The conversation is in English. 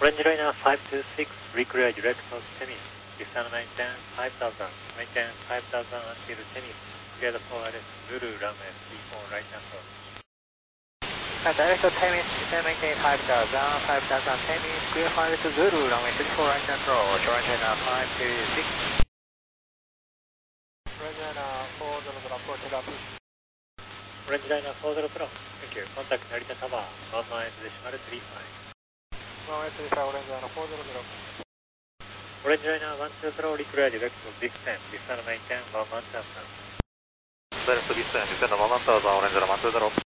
Orange Liner 526, reclear direct of Temis. Descend maintain 5000, maintain 5000 until Temis. Together for LS Zulu runway 34 right control. Direct to Temis, descend maintain 5000, 5000 Temis, clear for LS Zulu runway 34 right control. Orange Liner 526. Orange Liner 40 approach rapid. Orange Liner 40 Pro. Thank you. Contact Narita Tower, 1 mile decimal 35. 1 mile 35, Orange Liner 40. Orange Liner 12 Pro, reclear direct of descent. Descend maintain 11,000. Direct to descent, descend 11,000, Orange Liner 12.